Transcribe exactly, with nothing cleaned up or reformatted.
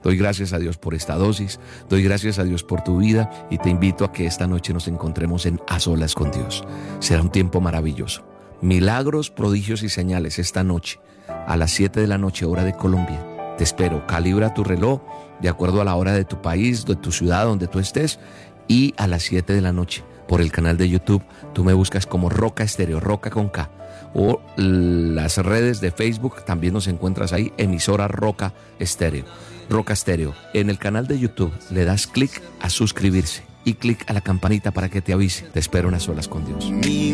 Doy gracias a Dios por esta dosis, doy gracias a Dios por tu vida y te invito a que esta noche nos encontremos en A Solas con Dios. Será un tiempo maravilloso. Milagros, prodigios y señales esta noche a las siete de la noche, hora de Colombia. Te espero. Calibra tu reloj de acuerdo a la hora de tu país, de tu ciudad, donde tú estés, y a las siete de la noche por el canal de YouTube. Tú me buscas como Roca Estéreo, Roca con K, o las redes de Facebook también nos encuentras ahí, emisora Roca Estéreo. Roca Estéreo. En el canal de YouTube le das clic a suscribirse y clic a la campanita para que te avise. Te espero en A Solas con Dios.